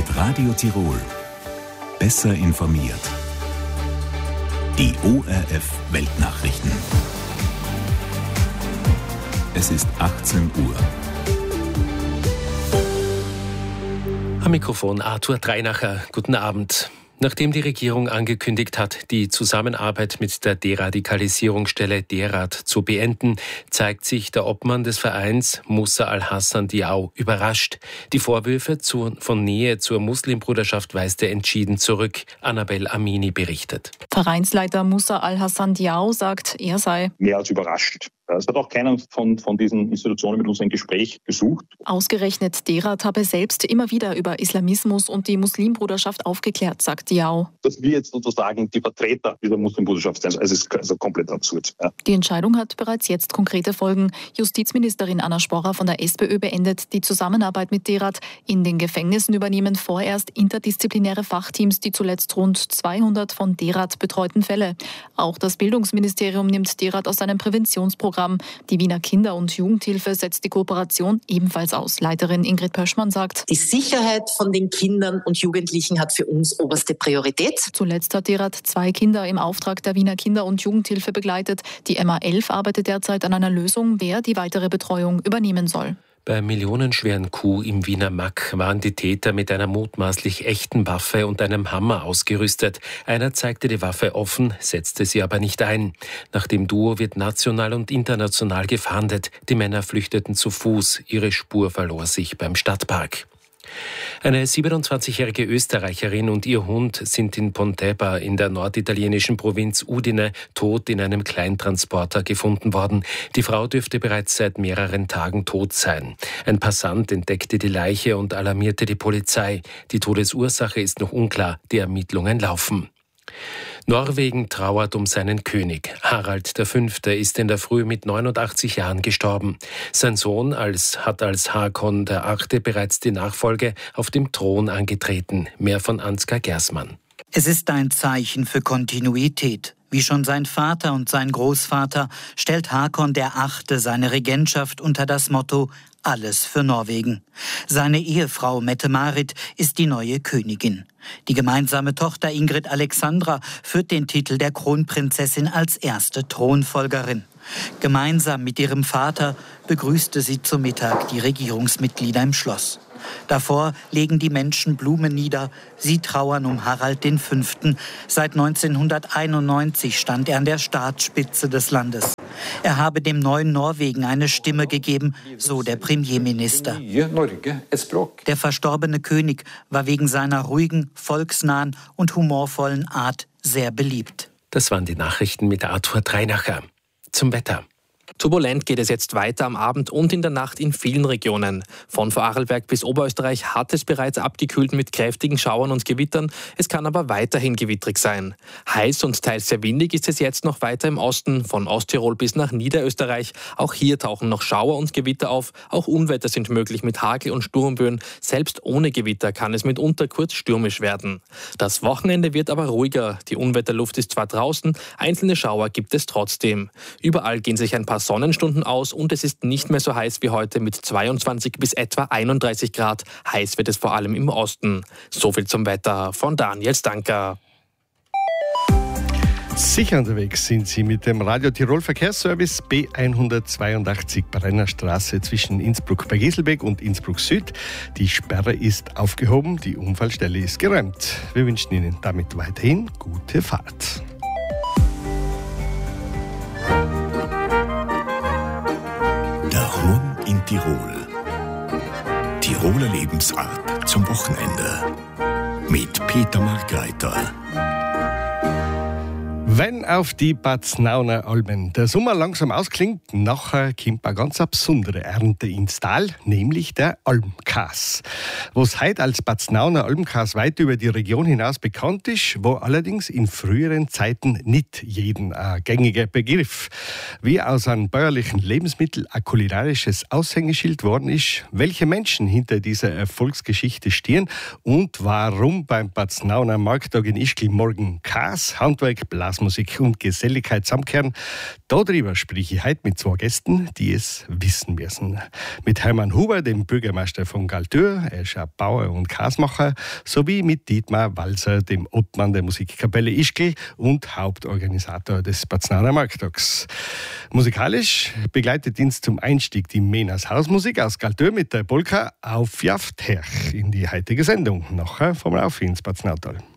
Mit Radio Tirol. Besser informiert. Die ORF Weltnachrichten. Es ist 18 Uhr. Am Mikrofon Arthur Dreinacher. Guten Abend. Nachdem die Regierung angekündigt hat, die Zusammenarbeit mit der Deradikalisierungsstelle DERAD zu beenden, zeigt sich der Obmann des Vereins, Musa Al-Hassan Diaw, überrascht. Die Vorwürfe von Nähe zur Muslimbruderschaft weist er entschieden zurück. Annabel Amini berichtet. Vereinsleiter Musa Al-Hassan Diaw sagt, er sei mehr als überrascht. Es hat auch keiner von diesen Institutionen mit uns ein Gespräch gesucht. Ausgerechnet DERAD habe selbst immer wieder über Islamismus und die Muslimbruderschaft aufgeklärt, sagt Diaw. Dass wir jetzt sozusagen die Vertreter dieser Muslimbruderschaft sind, es ist also komplett absurd. Ja. Die Entscheidung hat bereits jetzt konkrete Folgen. Justizministerin Anna Sporrer von der SPÖ beendet die Zusammenarbeit mit DERAD. In den Gefängnissen übernehmen vorerst interdisziplinäre Fachteams die zuletzt rund 200 von DERAD betreuten Fälle. Auch das Bildungsministerium nimmt DERAD aus seinem Präventionsprogramm. Die Wiener Kinder- und Jugendhilfe setzt die Kooperation ebenfalls aus. Leiterin Ingrid Pöschmann sagt, die Sicherheit von den Kindern und Jugendlichen hat für uns oberste Priorität. Zuletzt hat DERAD 2 Kinder im Auftrag der Wiener Kinder- und Jugendhilfe begleitet. Die MA11 arbeitet derzeit an einer Lösung, wer die weitere Betreuung übernehmen soll. Beim millionenschweren Coup im Wiener Mack waren die Täter mit einer mutmaßlich echten Waffe und einem Hammer ausgerüstet. Einer zeigte die Waffe offen, setzte sie aber nicht ein. Nach dem Duo wird national und international gefahndet. Die Männer flüchteten zu Fuß. Ihre Spur verlor sich beim Stadtpark. Eine 27-jährige Österreicherin und ihr Hund sind in Pontebba in der norditalienischen Provinz Udine tot in einem Kleintransporter gefunden worden. Die Frau dürfte bereits seit mehreren Tagen tot sein. Ein Passant entdeckte die Leiche und alarmierte die Polizei. Die Todesursache ist noch unklar, die Ermittlungen laufen. Norwegen trauert um seinen König. Harald V. ist in der Früh mit 89 Jahren gestorben. Sein Sohn hat als Håkon VIII. Bereits die Nachfolge auf dem Thron angetreten. Mehr von Ansgar Gersmann. Es ist ein Zeichen für Kontinuität. Wie schon sein Vater und sein Großvater stellt Håkon VIII. Seine Regentschaft unter das Motto Alles für Norwegen. Seine Ehefrau Mette-Marit ist die neue Königin. Die gemeinsame Tochter Ingrid Alexandra führt den Titel der Kronprinzessin als erste Thronfolgerin. Gemeinsam mit ihrem Vater begrüßte sie zu Mittag die Regierungsmitglieder im Schloss. Davor legen die Menschen Blumen nieder. Sie trauern um Harald V. Seit 1991 stand er an der Staatsspitze des Landes. Er habe dem neuen Norwegen eine Stimme gegeben, so der Premierminister. Der verstorbene König war wegen seiner ruhigen, volksnahen und humorvollen Art sehr beliebt. Das waren die Nachrichten mit Arthur Dreinacher. Zum Wetter. Turbulent geht es jetzt weiter am Abend und in der Nacht in vielen Regionen. Von Vorarlberg bis Oberösterreich hat es bereits abgekühlt mit kräftigen Schauern und Gewittern. Es kann aber weiterhin gewittrig sein. Heiß und teils sehr windig ist es jetzt noch weiter im Osten, von Osttirol bis nach Niederösterreich. Auch hier tauchen noch Schauer und Gewitter auf. Auch Unwetter sind möglich mit Hagel und Sturmböen. Selbst ohne Gewitter kann es mitunter kurz stürmisch werden. Das Wochenende wird aber ruhiger. Die Unwetterluft ist zwar draußen, einzelne Schauer gibt es trotzdem. Überall gehen sich ein paar Sonnenstunden aus und es ist nicht mehr so heiß wie heute mit 22 bis etwa 31 Grad. Heiß wird es vor allem im Osten. So viel zum Wetter von Daniel Stanker. Sicher unterwegs sind Sie mit dem Radio Tirol Verkehrsservice B182 Brennerstraße zwischen Innsbruck bei Gieselbeck und Innsbruck Süd. Die Sperre ist aufgehoben, die Unfallstelle ist geräumt. Wir wünschen Ihnen damit weiterhin gute Fahrt. Der Horn in Tirol. Tiroler Lebensart zum Wochenende. Mit Peter Markreiter. Wenn auf die Paznauner Almen der Sommer langsam ausklingt, nachher kommt eine ganz besondere Ernte ins Tal, nämlich der Almkas. Was heute als Paznauner Almkas weit über die Region hinaus bekannt ist, war allerdings in früheren Zeiten nicht jedem ein gängiger Begriff. Wie aus einem bäuerlichen Lebensmittel ein kulinarisches Aushängeschild worden ist, welche Menschen hinter dieser Erfolgsgeschichte stehen und warum beim Paznauner Markttag in Ischgl morgen Kas, Handwerk, Blasmusik Hausmusik und Geselligkeit zusammenkehren. Darüber spreche ich heute mit 2 Gästen, die es wissen müssen. Mit Hermann Huber, dem Bürgermeister von Galtür, er ist ja Bauer und Kasmacher, sowie mit Dietmar Walser, dem Obmann der Musikkapelle Ischgl und Hauptorganisator des Paznaner Markttags. Musikalisch begleitet uns zum Einstieg die Menas Hausmusik aus Galtür mit der Polka Auf Jaft her in die heutige Sendung. Nachher fahren wir auf ins Paznautal.